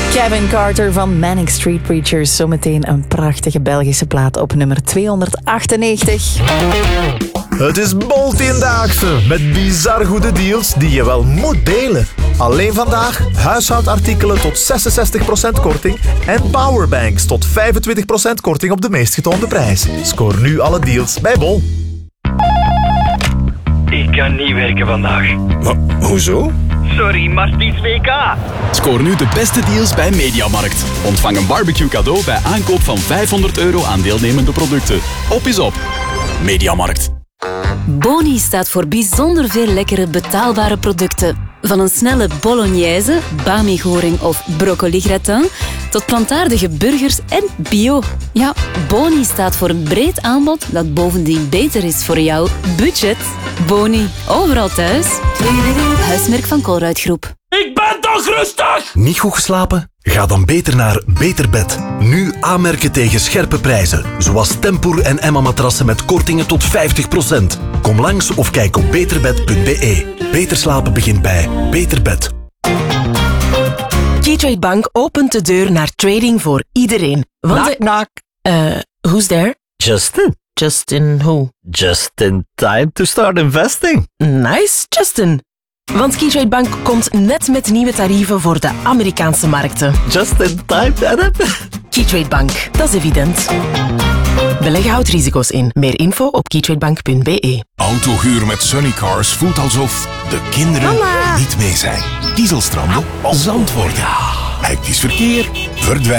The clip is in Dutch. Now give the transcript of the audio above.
Kevin Carter van Manic Street Preachers. Zometeen een prachtige Belgische plaat op nummer 298. Het is Bol-10-daagse met bizar goede deals die je wel moet delen. Alleen vandaag huishoudartikelen tot 66% korting en powerbanks tot 25% korting op de meest getoonde prijs. Scoor nu alle deals bij Bol. Ik kan niet werken vandaag. Hoezo? Sorry, maar het is WK. Scoor nu de beste deals bij Mediamarkt. Ontvang een barbecue cadeau bij aankoop van €500 aan deelnemende producten. Op is op. Mediamarkt. Boni staat voor bijzonder veel lekkere betaalbare producten. Van een snelle bolognese, bami-goring of broccoli-gratin tot plantaardige burgers en bio. Ja, Boni staat voor een breed aanbod dat bovendien beter is voor jouw budget. Boni, overal thuis. Huismerk van Colruyt Groep. Ik ben toch rustig! Niet goed geslapen? Ga dan beter naar Beter Bed. Nu aanmerken tegen scherpe prijzen. Zoals Tempoor en Emma-matrassen met kortingen tot 50%. Kom langs of kijk op beterbed.be. Beter slapen begint bij Beter Bed. Keytrade Bank opent de deur naar trading voor iedereen. Knock. Who's there? Justin. Justin who? Just in time to start investing. Nice, Justin. Want Keytrade Bank komt net met nieuwe tarieven voor de Amerikaanse markten. Just in time, Adam. Keytrade Bank, dat is evident. Beleggen houdt risico's in. Meer info op keytradebank.be. Autohuur met Sunnycars voelt alsof de kinderen niet mee zijn. Kiezelstranden, zand worden. Hectisch verkeer, verdwijnen.